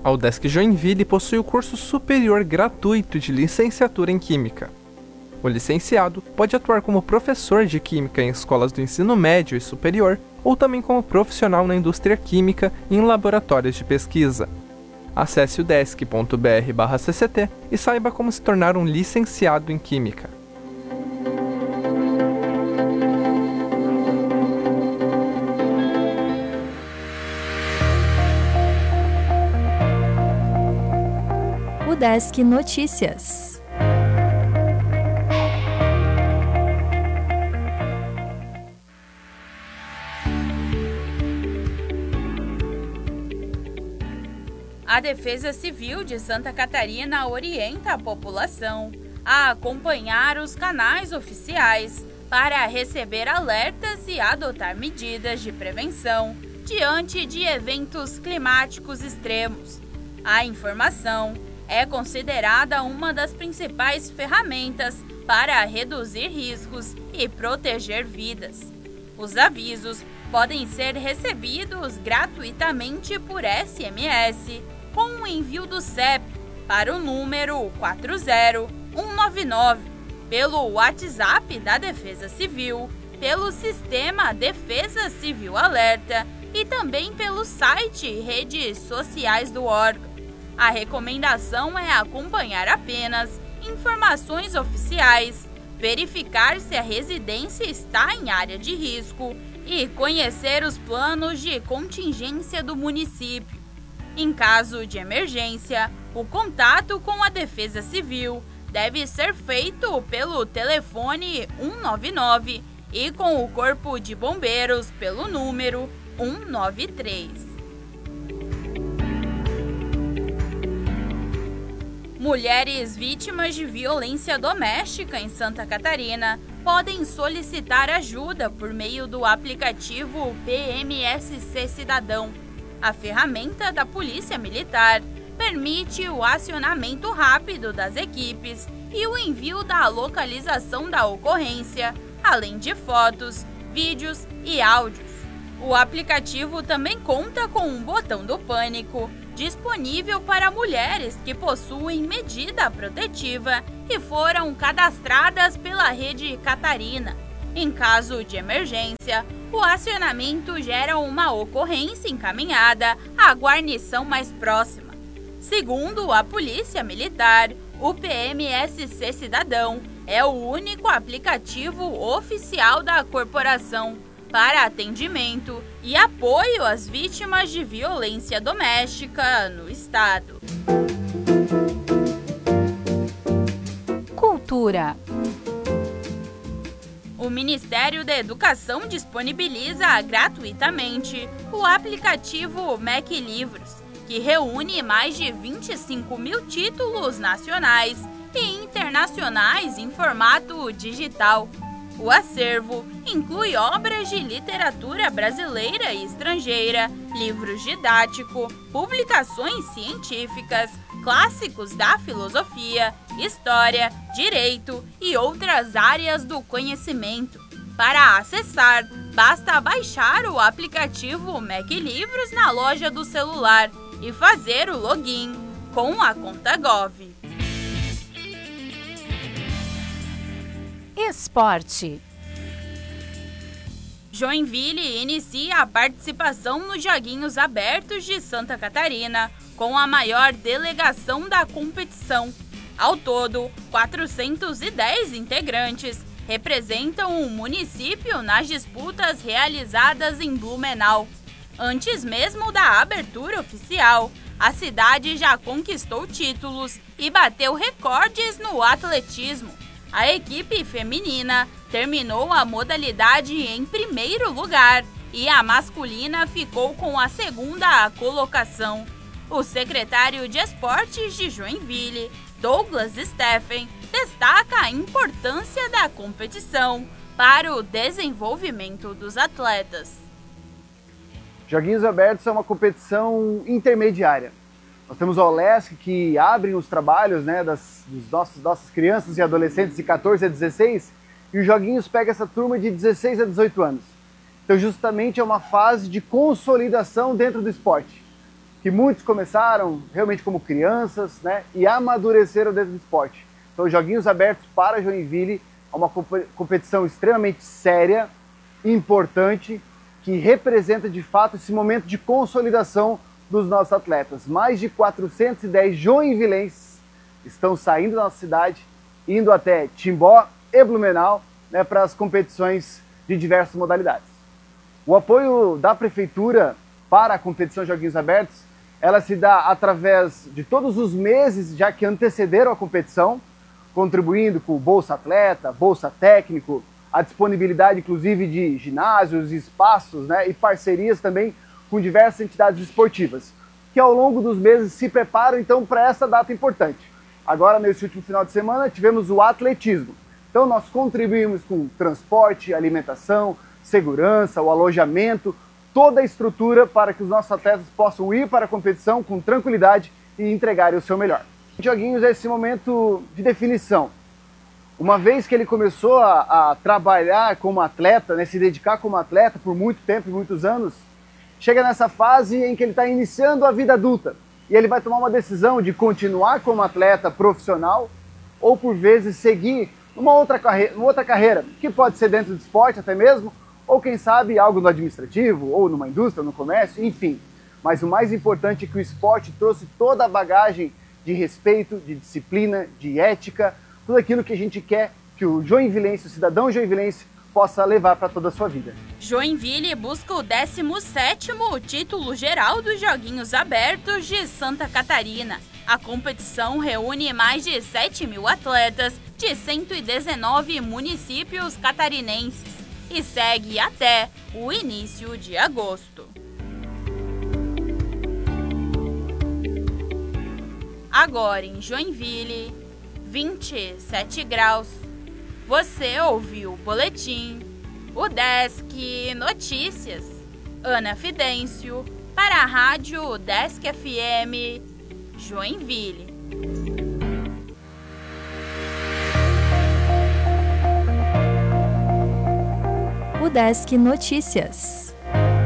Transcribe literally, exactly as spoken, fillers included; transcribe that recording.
A UDESC Joinville possui o curso superior gratuito de licenciatura em Química. O licenciado pode atuar como professor de Química em escolas do ensino médio e superior, ou também como profissional na indústria química e em laboratórios de pesquisa. Acesse udesc ponto br barra C C T e saiba como se tornar um licenciado em Química. UDESC Notícias. A Defesa Civil de Santa Catarina orienta a população a acompanhar os canais oficiais para receber alertas e adotar medidas de prevenção diante de eventos climáticos extremos. A informação é considerada uma das principais ferramentas para reduzir riscos e proteger vidas. Os avisos podem ser recebidos gratuitamente por S M S com o envio do C E P para o número quatro zero um nove nove, pelo WhatsApp da Defesa Civil, pelo Sistema Defesa Civil Alerta e também pelo site e redes sociais do órgão. A recomendação é acompanhar apenas informações oficiais, verificar se a residência está em área de risco e conhecer os planos de contingência do município. Em caso de emergência, o contato com a Defesa Civil deve ser feito pelo telefone um nove nove e com o Corpo de Bombeiros pelo número um nove três. Mulheres vítimas de violência doméstica em Santa Catarina podem solicitar ajuda por meio do aplicativo P M S C Cidadão. A ferramenta da Polícia Militar permite o acionamento rápido das equipes e o envio da localização da ocorrência, além de fotos, vídeos e áudios. O aplicativo também conta com um botão do pânico, disponível para mulheres que possuem medida protetiva e foram cadastradas pela Rede Catarina. Em caso de emergência, o acionamento gera uma ocorrência encaminhada à guarnição mais próxima. Segundo a Polícia Militar, o P M S C Cidadão é o único aplicativo oficial da corporação para atendimento e apoio às vítimas de violência doméstica no estado. Cultura. O Ministério da Educação disponibiliza gratuitamente o aplicativo M E C Livros, que reúne mais de vinte e cinco mil títulos nacionais e internacionais em formato digital. O acervo inclui obras de literatura brasileira e estrangeira, livros didáticos, publicações científicas, clássicos da filosofia, história, direito e outras áreas do conhecimento. Para acessar, basta baixar o aplicativo M E C Livros na loja do celular e fazer o login com a conta Gov. Esporte. Joinville inicia a participação nos Joguinhos Abertos de Santa Catarina, com a maior delegação da competição. Ao todo, quatrocentos e dez integrantes representam o município nas disputas realizadas em Blumenau. Antes mesmo da abertura oficial, a cidade já conquistou títulos e bateu recordes no atletismo. A equipe feminina terminou a modalidade em primeiro lugar e a masculina ficou com a segunda colocação. O secretário de Esportes de Joinville, Douglas Steffen, destaca a importância da competição para o desenvolvimento dos atletas. Joguinhos Abertos é uma competição intermediária. Nós temos a OLESC, que abrem os trabalhos, né, das dos nossos, nossas crianças e adolescentes de quatorze a dezesseis, e os Joguinhos pega essa turma de dezesseis a dezoito anos. Então justamente é uma fase de consolidação dentro do esporte. que muitos começaram realmente como crianças, né, e amadureceram dentro do esporte. Então, os Joguinhos Abertos para Joinville é uma competição extremamente séria, importante, que representa de fato esse momento de consolidação dos nossos atletas. Mais de quatrocentos e dez joinvilenses estão saindo da nossa cidade, indo até Timbó e Blumenau, né, para as competições de diversas modalidades. O apoio da Prefeitura para a competição Joguinhos Abertos, ela se dá através de todos os meses já que antecederam a competição, contribuindo com Bolsa Atleta, Bolsa Técnico, a disponibilidade inclusive de ginásios, espaços, né, e parcerias também com diversas entidades esportivas, que ao longo dos meses se preparam então para essa data importante. Agora, nesse último final de semana, tivemos o atletismo. Então nós contribuímos com transporte, alimentação, segurança, o alojamento, toda a estrutura para que os nossos atletas possam ir para a competição com tranquilidade e entregarem o seu melhor. Joguinhos é esse momento de definição. Uma vez que ele começou a, a trabalhar como atleta, né, se dedicar como atleta por muito tempo e muitos anos, chega nessa fase em que ele está iniciando a vida adulta e ele vai tomar uma decisão de continuar como atleta profissional ou por vezes seguir uma outra, carre uma outra carreira, que pode ser dentro do esporte até mesmo, ou quem sabe algo no administrativo, ou numa indústria, no comércio, enfim. Mas o mais importante é que o esporte trouxe toda a bagagem de respeito, de disciplina, de ética, tudo aquilo que a gente quer que o joinvilense, o cidadão joinvilense, possa levar para toda a sua vida. Joinville busca o décimo sétimo título geral dos Joguinhos Abertos de Santa Catarina. A competição reúne mais de sete mil atletas de cento e dezenove municípios catarinenses e segue até o início de agosto. Agora em Joinville, vinte e sete graus. Você ouviu o boletim, o Desk Notícias. Ana Fidêncio, para a Rádio Desk F M, Joinville. O Desk Notícias.